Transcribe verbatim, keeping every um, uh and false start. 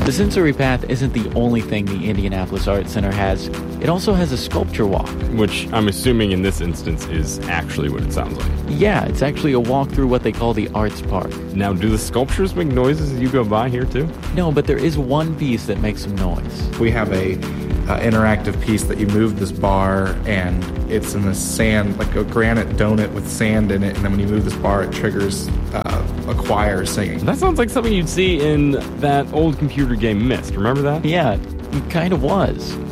The sensory path isn't the only thing the Indianapolis Arts Center has. It also has a sculpture walk. Which I'm assuming in this instance is actually what it sounds like. Yeah, it's actually a walk through what they call the Arts Park. Now, do the sculptures make noises as you go by here too? No, but there is one piece that makes some noise. We have a uh, interactive piece that you move this bar, and it's in the sand, like a granite donut with sand in it, and then when you move this bar, it triggers uh, a choir singing. That sounds like something you'd see in that old computer game Myst. Remember that? Yeah, it kind of was.